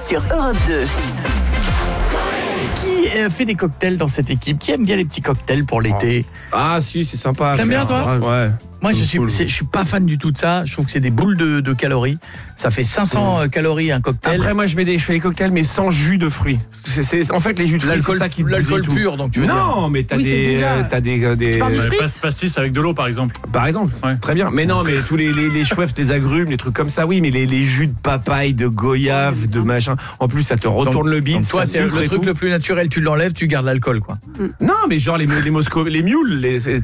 sur Europe 2. Qui fait des cocktails dans cette équipe? Qui aime bien les petits cocktails pour l'été? Ah si, c'est sympa. T'aimes bien, toi? Ouais. Moi, je suis pas fan du tout de ça. Je trouve que c'est des boules de calories. Ça fait 500 calories un cocktail. Après, moi, je fais des cocktails, mais sans jus de fruits. En fait, les jus de fruits, c'est ça qui l'alcool pur, donc tu veux dire. Non, mais t'as des pastis avec de l'eau, par exemple. Par exemple, Ouais. très bien. Mais non, mais tous les Schweppes, les agrumes, les trucs comme ça, oui, mais les jus de papaye, de goyave, de machin. En plus, ça te retourne le bide. Donc toi, ça c'est sucre le et truc tout. le plus naturel. Tu l'enlèves, tu gardes l'alcool, quoi. Non, mais genre les mules,